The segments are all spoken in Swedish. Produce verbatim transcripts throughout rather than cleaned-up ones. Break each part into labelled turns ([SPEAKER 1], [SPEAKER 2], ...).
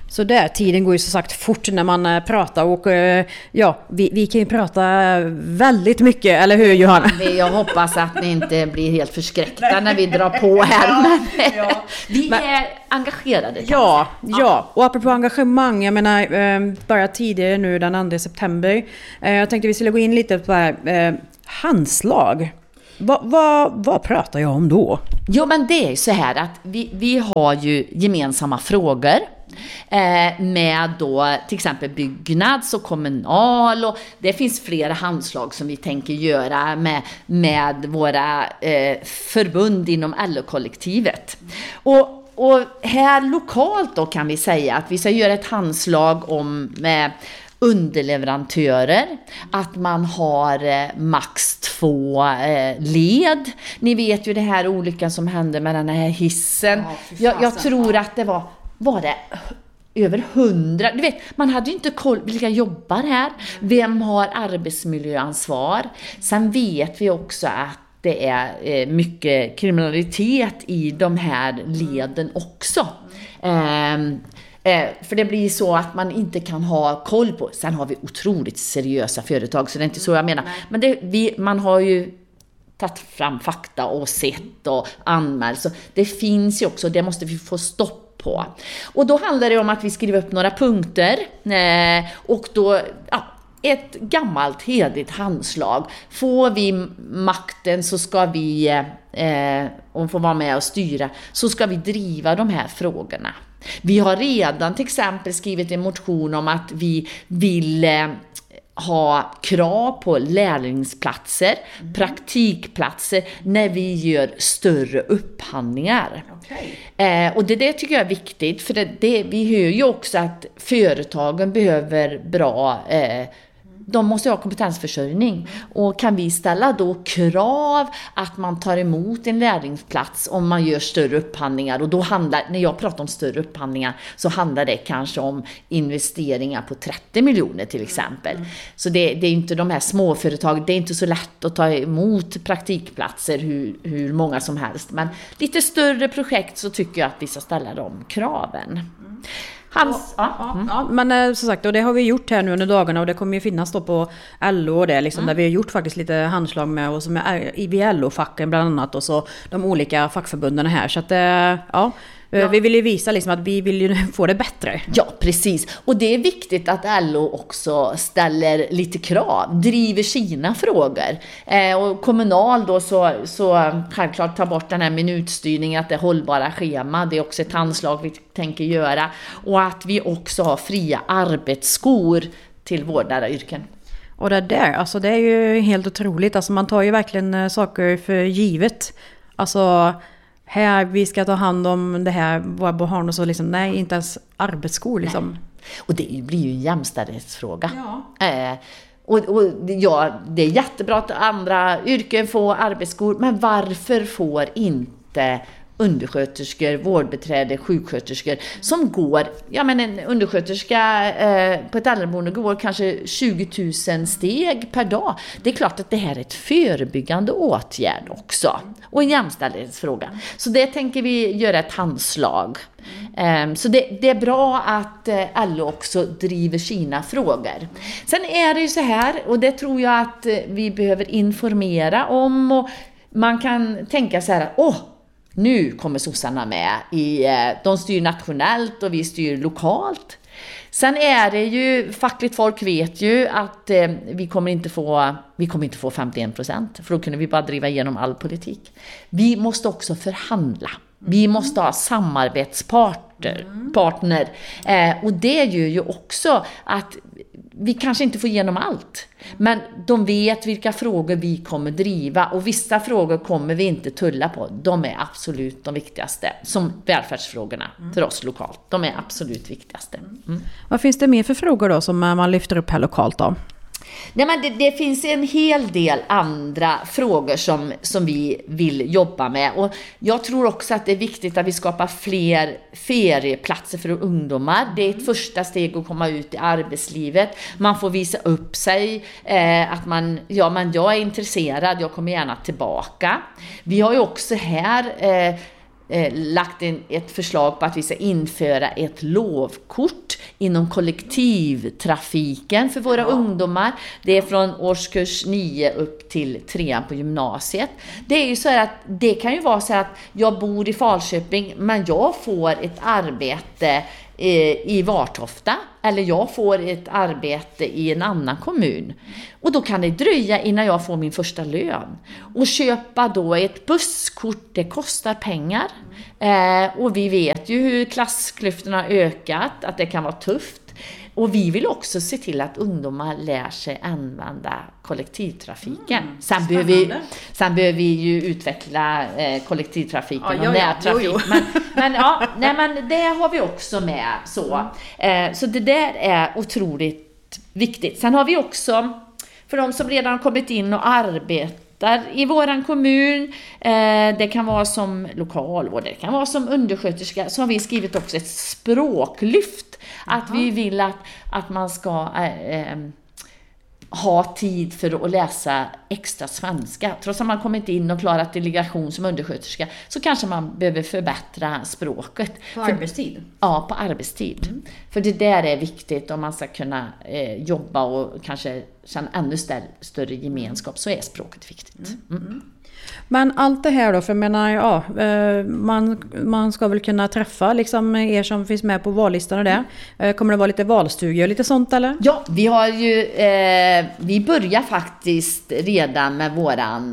[SPEAKER 1] Så där, tiden går ju så sagt fort när man äh, pratar och äh, ja, vi, vi kan ju prata väldigt mycket, eller hur Johanna?
[SPEAKER 2] Jag hoppas att ni inte blir helt förskräckta när vi drar på här, men ja. vi men, är engagerade.
[SPEAKER 1] Ja, ja, och apropå engagemang, jag menar äh, bara tidigare nu den andra september, äh, jag tänkte vi skulle gå in lite på här, äh, handslag. Va, va, vad pratar jag om då?
[SPEAKER 2] Jo, men det är så här att vi, vi har ju gemensamma frågor eh, med då till exempel byggnads och kommunal, och det finns flera handslag som vi tänker göra med, med våra eh, förbund inom L O-kollektivet. Och, och här lokalt då kan vi säga att vi ska göra ett handslag om med underleverantörer, att man har eh, max två eh, led. Ni vet ju det här olyckan som hände med den här hissen. Ja, jag, jag tror att det var, var det över hundra. Du vet, man hade ju inte koll vilka jobbar här. Vem har arbetsmiljöansvar? Sen vet vi också att det är eh, mycket kriminalitet i de här leden också. Mm. Eh, För det blir så att man inte kan ha koll på. Sen har vi otroligt seriösa företag, så det är inte så jag menar. Men det, vi, man har ju tagit fram fakta och sett och anmält. Så det finns ju också, det måste vi få stopp på. Och då handlar det om att vi skriver upp några punkter. Eh, och då, ja, ett gammalt heligt handslag. Får vi makten så ska vi, eh, och får vara med och styra, så ska vi driva de här frågorna. Vi har redan till exempel skrivit en motion om att vi vill eh, ha krav på lärlingsplatser, mm. praktikplatser när vi gör större upphandlingar. Okay. Eh, och det, det tycker jag är viktigt, för det, det, vi hör ju också att företagen behöver bra eh, de måste ha kompetensförsörjning. Och kan vi ställa då krav att man tar emot en lärlingsplats om man gör större upphandlingar. Och då handlar, när jag pratar om större upphandlingar, så handlar det kanske om investeringar på trettio miljoner till exempel. Mm. Så det, det är inte de här småföretagen, det är inte så lätt att ta emot praktikplatser hur, hur många som helst. Men lite större projekt så tycker jag att vi ska ställa de kraven. Mm. Hans,
[SPEAKER 1] ja, ja, mm. ja, men som sagt, och det har vi gjort här nu under dagarna, och det kommer ju finnas då på L O och det liksom, mm. där vi har gjort faktiskt lite handslag med, och som är I V L O-facken bland annat, och så de olika fackförbunden här, så att ja, ja. Vi vill ju visa liksom att vi vill ju få det bättre.
[SPEAKER 2] Ja, precis. Och det är viktigt att L O också ställer lite krav, driver sina frågor. Eh, och kommunal då så, så självklart ta bort den här minutstyrningen, att det är hållbara schema. Det är också ett handslag vi tänker göra. Och att vi också har fria arbetsskor till vårdnära yrken.
[SPEAKER 1] Och det där, alltså det är ju helt otroligt. Alltså man tar ju verkligen saker för givet. Alltså här, vi ska ta hand om det här, våra barn och så liksom, nej, inte ens arbetsskor liksom. Nej.
[SPEAKER 2] Och det blir ju en jämställdhetsfråga. Ja. Eh, och, och ja, det är jättebra att andra yrken får arbetsskor, men varför får inte undersköterskor, vårdbiträde, sjuksköterskor som går, ja men en undersköterska eh, på ett äldreboende går kanske tjugo tusen steg per dag. Det är klart att det här är ett förebyggande åtgärd också, och en jämställdhetsfråga. Så det tänker vi göra ett handslag. Um, så det, det är bra att uh, L O också driver sina frågor. Sen är det ju så här, och det tror jag att uh, vi behöver informera om, och man kan tänka så här, åh, nu kommer sossarna med i, de styr nationellt och vi styr lokalt. Sen är det ju, fackligt folk vet ju att eh, vi kommer inte få vi kommer inte få femtioen procent, för då kunde vi bara driva igenom all politik. Vi måste också förhandla. Vi måste ha samarbetspartner. Mm. Partner. Eh, och det gör ju också att vi kanske inte får igenom allt. Men de vet vilka frågor vi kommer driva, och vissa frågor kommer vi inte tulla på. De är absolut de viktigaste, som välfärdsfrågorna mm. för oss lokalt. De är absolut viktigaste. Mm.
[SPEAKER 1] Vad finns det mer för frågor då som man lyfter upp här lokalt då?
[SPEAKER 2] Nej, men det, det finns en hel del andra frågor som, som vi vill jobba med. Och jag tror också att det är viktigt att vi skapar fler ferieplatser för ungdomar. Det är ett första steg att komma ut i arbetslivet. Man får visa upp sig, eh, att man, ja, men jag är intresserad, jag kommer gärna tillbaka. Vi har ju också här... Eh, eh, lagt in ett förslag på att vi ska införa ett lovkort inom kollektivtrafiken för våra ja. ungdomar. Det är från årskurs nio upp till trean på gymnasiet. Det är ju så här att det kan ju vara så att jag bor i Falköping men jag får ett arbete i Vartofta eller jag får ett arbete i en annan kommun. Och då kan det dröja innan jag får min första lön. Och köpa då ett busskort, det kostar pengar. Eh, och vi vet ju hur klassklyftorna har ökat, att det kan vara tufft. Och vi vill också se till att ungdomar lär sig använda kollektivtrafiken. Mm, sen, behöver vi, sen behöver vi ju utveckla eh, kollektivtrafiken ja, och ja, närtrafik. Jo, jo. Men, men, ja, nej, men det har vi också med. Så, eh, så det där är otroligt viktigt. Sen har vi också, för de som redan har kommit in och arbetar i våran kommun, eh, det kan vara som lokalvård, det kan vara som undersköterska, så har vi skrivit också ett språklyft. Att vi vill att, att man ska eh, ha tid för att läsa extra svenska. Trots att man kommit in och klarat delegation som undersköterska så kanske man behöver förbättra språket.
[SPEAKER 1] På arbetstid?
[SPEAKER 2] För, ja, på arbetstid. Mm. För det där är viktigt om man ska kunna eh, jobba och kanske känna ännu större, större gemenskap, så är språket viktigt. Mm. Mm.
[SPEAKER 1] Men allt det här då, för jag menar, ja, man, man ska väl kunna träffa liksom er som finns med på vallistan och det. Kommer det vara lite valstugor och lite sånt eller?
[SPEAKER 2] Ja, vi har ju, eh, vi börjar faktiskt redan med våran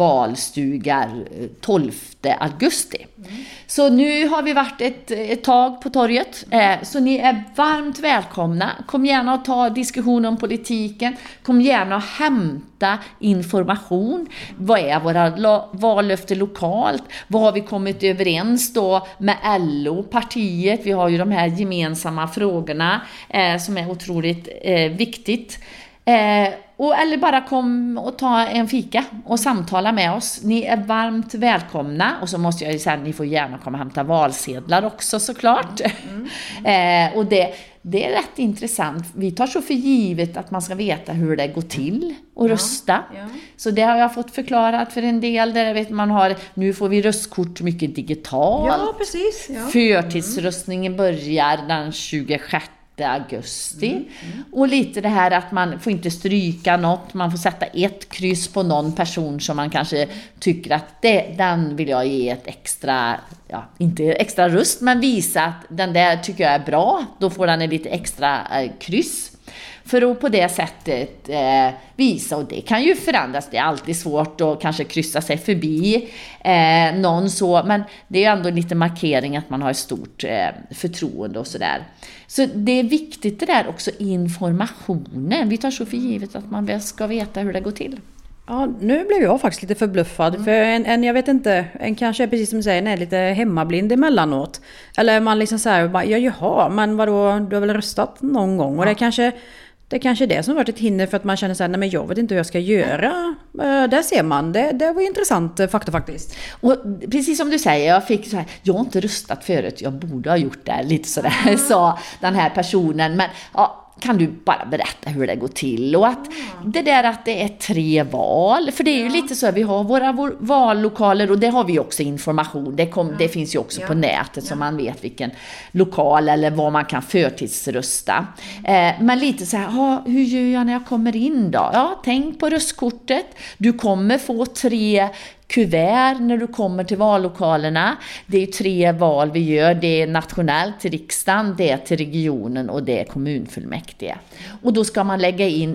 [SPEAKER 2] valstuga tolfte augusti. Mm. Så nu har vi varit ett, ett tag på torget. Eh, så ni är varmt välkomna. Kom gärna och ta diskussion om politiken. Kom gärna och hämta information. Vad är våra lo- vallöfte lokalt? Vad har vi kommit överens då med L O-partiet? Vi har ju de här gemensamma frågorna eh, som är otroligt eh, viktigt. Eh, och, eller bara kom och ta en fika och samtala med oss. Ni är varmt välkomna. Och så måste jag ju säga att ni får gärna komma och hämta valsedlar också såklart. Mm, mm. eh, och det, det är rätt intressant. Vi tar så för givet att man ska veta hur det går till att ja, rösta. Ja. Så det har jag fått förklarat för en del. Där vet man har, nu får vi röstkort mycket digitalt.
[SPEAKER 1] Ja, precis. Ja.
[SPEAKER 2] Förtidsröstningen börjar den tjugosjätte augusti. Mm, mm. Och lite det här att man får inte stryka något, man får sätta ett kryss på någon person som man kanske tycker att det, den vill jag ge ett extra, ja, inte extra röst, men visa att den där tycker jag är bra, då får den ett lite extra eh, kryss. För att på det sättet eh, visa, och det kan ju förändras, det är alltid svårt att kanske kryssa sig förbi eh, någon så, men det är ändå lite markering att man har ett stort eh, förtroende och sådär. Så det är viktigt det där också, informationen. Vi tar så för givet att man ska veta hur det går till.
[SPEAKER 1] Ja, nu blev jag faktiskt lite förbluffad. Mm. För en, en, jag vet inte, en kanske är precis som du säger, är lite hemmablind emellanåt. Eller man liksom säger, bara, ja jaha, men vadå, du har väl röstat någon gång? Ja. Och det kanske... Det kanske är det som har varit ett hinder för att man känner så här, nej men jag vet inte hur jag ska göra. Där ser man, det, det var intressant fakta faktiskt.
[SPEAKER 2] Och precis som du säger, jag fick så här, jag har inte röstat förut, jag borde ha gjort det lite sådär, mm. sa den här personen. Men ja, kan du bara berätta hur det går till? Och att mm. det där att det är tre val, för det är ju ja. lite så att vi har våra vår, vallokaler och det har vi också information. Det, kom, mm. det finns ju också ja. på nätet ja. så man vet vilken lokal eller var man kan förtidsrösta. Mm. Eh, men lite så här, ha, hur gör jag när jag kommer in då? Ja, tänk på röstkortet. Du kommer få tre kuvert när du kommer till vallokalerna. Det är ju tre val vi gör. Det är nationellt till riksdagen, det är till regionen och det är kommunfullmäktige. Och då ska man lägga in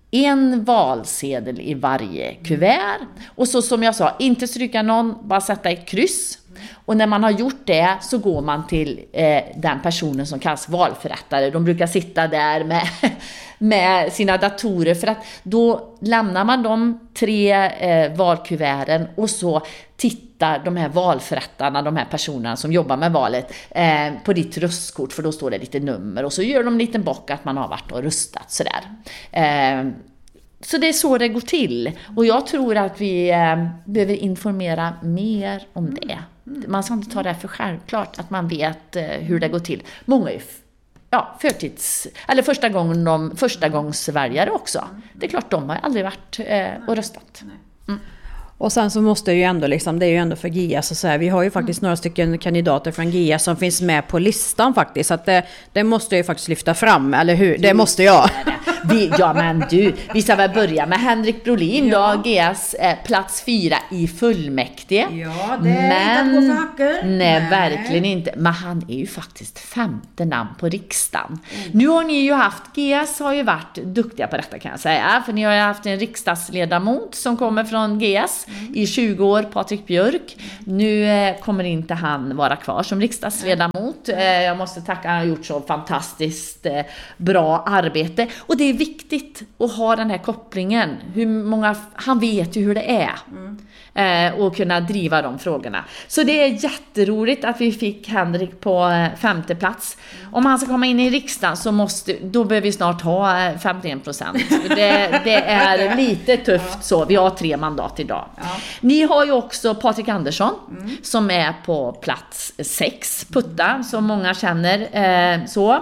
[SPEAKER 2] en valsedel i varje kuvert. Och så som jag sa, inte stryka någon, bara sätta ett kryss. Och när man har gjort det så går man till eh, den personen som kallas valförrättare. De brukar sitta där med, med sina datorer, för att då lämnar man de tre eh, valkuverten och så tittar de här valförrättarna, de här personerna som jobbar med valet eh, på ditt röstkort, för då står det lite nummer och så gör de en liten bock att man har varit och röstat sådär. Eh, Så det är så det går till. Och jag tror att vi eh, behöver informera mer om det. Man ska inte ta det för självklart att man vet eh, hur det går till. Många är ja, förtids, eller första gången de, första gångsväljare också. Det är klart, de har aldrig varit eh, och röstat. Mm.
[SPEAKER 1] Och sen så måste ju ändå liksom, det är ju ändå för G I A S och så här, vi har ju faktiskt mm. några stycken kandidater från G I A S som finns med på listan faktiskt, så att det, det måste jag ju faktiskt lyfta fram, eller hur? Det måste jag.
[SPEAKER 2] Vi, ja men du, vi ska väl börja med Henrik Brolin ja. då, G I A S eh, plats fyra i fullmäktige.
[SPEAKER 1] Ja, det är men, inte på hacker.
[SPEAKER 2] Nej, nej, verkligen inte. Men han är ju faktiskt femte namn på riksdagen. Mm. Nu har ni ju haft, G I A S har ju varit duktiga på detta kan jag säga, för ni har ju haft en riksdagsledamot som kommer från G I A S mm. i tjugo år, Patrik Björk. Mm. Nu eh, kommer inte han vara kvar som riksdagsledamot. Mm. Eh, jag måste tacka, han har gjort så fantastiskt eh, bra arbete. Och det är viktigt att ha den här kopplingen. Hur många, han vet ju hur det är. Mm. Eh, och kunna driva de frågorna. Så det är jätteroligt att vi fick Henrik på eh, femte plats. Mm. Om han ska komma in i riksdagen så måste, då behöver vi snart ha eh, femtioen procent. Det, det är lite tufft så. Vi har tre mandat idag. Ja. Ni har ju också Patrik Andersson mm. som är på plats sex. Putta, som många känner eh, så.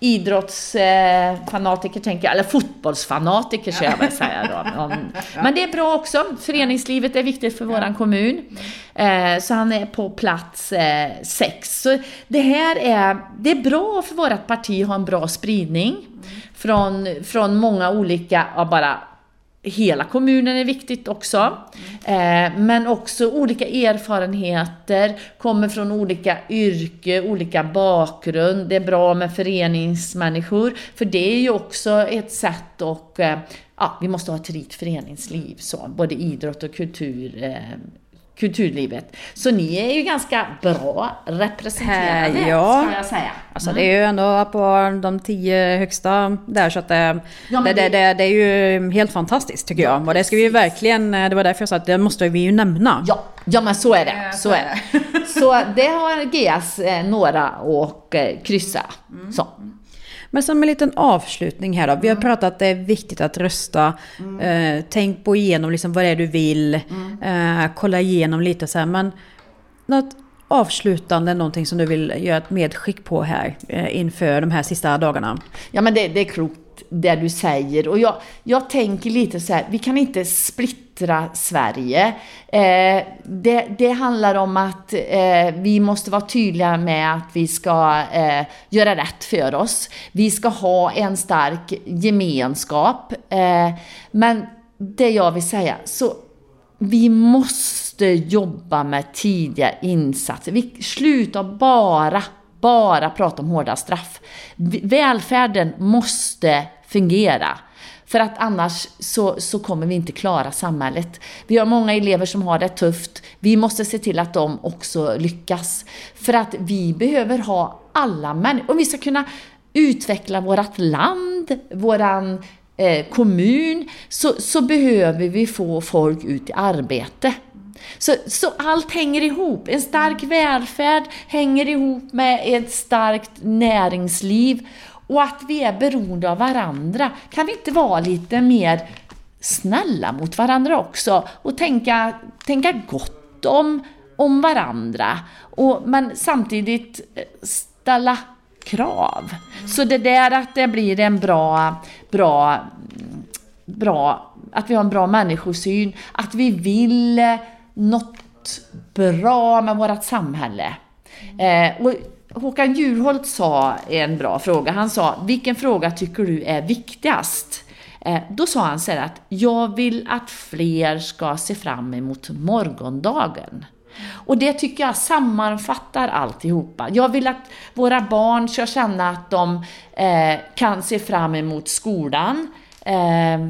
[SPEAKER 2] Idrottsfanatiker eh, tänker jag, eller fotbollsfanatiker ska jag väl säga då. Om, men det är bra också, föreningslivet är viktigt för våran kommun, eh, så han är på plats eh, sex. Så det här är, det är bra för vårt parti att ha en bra spridning från, från många olika, ja, bara hela kommunen är viktigt också, eh, men också olika erfarenheter, kommer från olika yrke, olika bakgrund. Det är bra med föreningsmänniskor, för det är ju också ett sätt och eh, ja, vi måste ha ett rikt föreningsliv, så både idrott och kultur, eh, kulturlivet. Så ni är ju ganska bra representerade,
[SPEAKER 1] ja.
[SPEAKER 2] ska jag säga.
[SPEAKER 1] Alltså mm. det är ju ändå på de tio högsta där, så att det, ja, det, det, det, det är ju helt fantastiskt tycker jag. Och det ska vi ju verkligen, det var därför jag sa att det måste vi ju nämna.
[SPEAKER 2] Ja, ja men så är det. Så är det. Så det har G I A S eh, några och eh, kryssa. Mm. Så.
[SPEAKER 1] Men som en liten avslutning här då. Vi har pratat att det är viktigt att rösta. Mm. Eh, tänk på igenom liksom vad det är du vill. Mm. Eh, kolla igenom lite så här. Men något avslutande, någonting som du vill göra ett medskick på här eh, inför de här sista dagarna?
[SPEAKER 2] Ja, men det, det är klokt det du säger. Och jag, jag tänker lite så här, vi kan inte splittra Sverige. Eh, det, det handlar om att eh, vi måste vara tydliga med att vi ska eh, göra rätt för oss. Vi ska ha en stark gemenskap. Eh, men det jag vill säga, så vi måste jobba med tidiga insatser. Vi slutar bara bara prata om hårda straff. Välfärden måste fungera. För att annars så, så kommer vi inte klara samhället. Vi har många elever som har det tufft. Vi måste se till att de också lyckas. För att vi behöver ha alla människor. Om vi ska kunna utveckla vårt land, våran eh, kommun, så, så behöver vi få folk ut i arbete. Så, så allt hänger ihop. En stark välfärd hänger ihop med ett starkt näringsliv. Och att vi är beroende av varandra. Kan vi inte vara lite mer snälla mot varandra också? Och tänka, tänka gott om, om varandra. Och, men samtidigt ställa krav. Så det där att det blir en bra, bra, bra, att vi har en bra människosyn. Att vi vill något bra med vårt samhälle. Eh, och Håkan Juholt sa en bra fråga. Han sa, vilken fråga tycker du är viktigast? Eh, då sa han så här att jag vill att fler ska se fram emot morgondagen. Och det tycker jag sammanfattar alltihopa. Jag vill att våra barn ska känna att de eh, kan se fram emot skolan. Eh,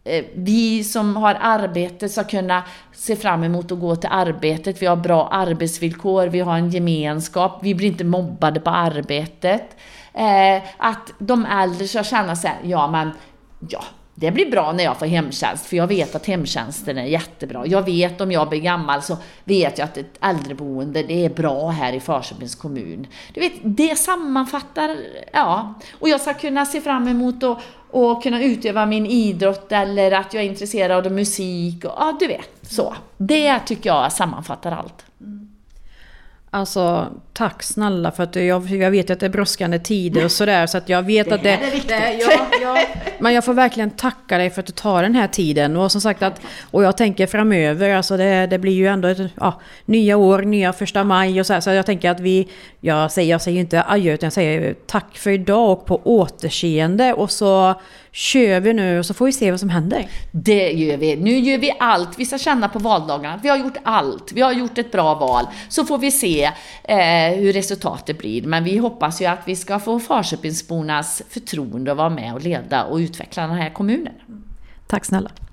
[SPEAKER 2] Vi som har arbete ska kunna se fram emot att gå till arbetet. Vi har bra arbetsvillkor, vi har en gemenskap, vi blir inte mobbade på arbetet. Eh, att de äldre ska känna sig, ja men ja, det blir bra när jag får hemtjänst, för jag vet att hemtjänsten är jättebra. Jag vet om jag blir gammal så vet jag att ett äldreboende, det är bra här i Falköpings kommun. Du vet, det sammanfattar, ja. Och jag ska kunna se fram emot att och kunna utöva min idrott, eller att jag är intresserad av musik och ja, du vet, så. Det tycker jag sammanfattar allt.
[SPEAKER 1] Alltså, tack snälla för att jag, jag vet att det är brådskande tider och sådär, så att jag vet
[SPEAKER 2] det
[SPEAKER 1] att det,
[SPEAKER 2] är viktigt.
[SPEAKER 1] det ja, ja, men jag får verkligen tacka dig för att du tar den här tiden och som sagt att, och jag tänker framöver, alltså det, det blir ju ändå ett, ja, nya år, nya första maj och så här, så jag tänker att vi, jag säger, jag säger inte adjö utan jag säger tack för idag och på återseende och så kör vi nu och så får vi se vad som händer.
[SPEAKER 2] Det gör vi. Nu gör vi allt. Vi ska känna på valdagarna. Vi har gjort allt. Vi har gjort ett bra val. Så får vi se eh, hur resultatet blir. Men vi hoppas ju att vi ska få Falköpingsbornas förtroende att vara med och leda och utveckla den här kommunen.
[SPEAKER 1] Tack snälla.